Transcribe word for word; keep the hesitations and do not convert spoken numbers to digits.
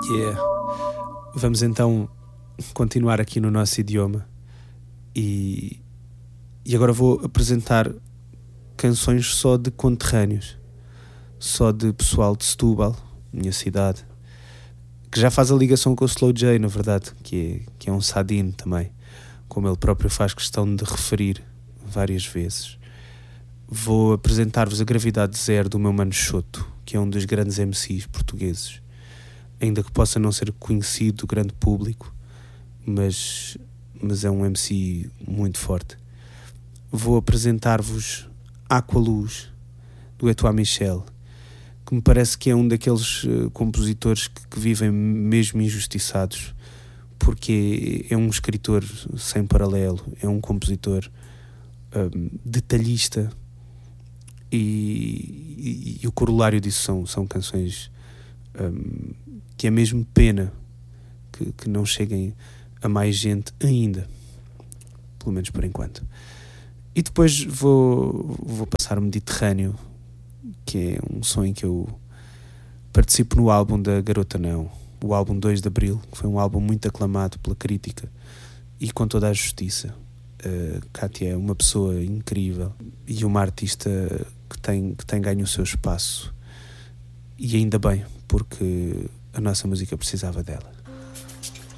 Yeah. Vamos então continuar aqui no nosso idioma e, e agora vou apresentar canções só de conterrâneos, só de pessoal de Setúbal, minha cidade, que já faz a ligação com o Slow J, na verdade, que é, que é um sadino também, como ele próprio faz questão de referir várias vezes. Vou apresentar-vos a Gravidade Zero do meu mano Choto, que é um dos grandes M Cs portugueses, ainda que possa não ser conhecido do grande público, mas, mas é um M C muito forte. Vou apresentar-vos Aqualuz, do Etoile Michel, que me parece que é um daqueles uh, compositores que, que vivem mesmo injustiçados, porque é, é um escritor sem paralelo, é um compositor um, detalhista, e, e, e o corolário disso são, são canções um, que é mesmo pena que, que não cheguem a mais gente ainda, pelo menos por enquanto. E depois vou, vou passar o Mediterrâneo, que é um som em que eu participo no álbum da Garota Não, o álbum dois de Abril, que foi um álbum muito aclamado pela crítica e com toda a justiça. Uh, Kátia é uma pessoa incrível e uma artista que tem, que tem ganho o seu espaço, e ainda bem, porque a nossa música precisava dela.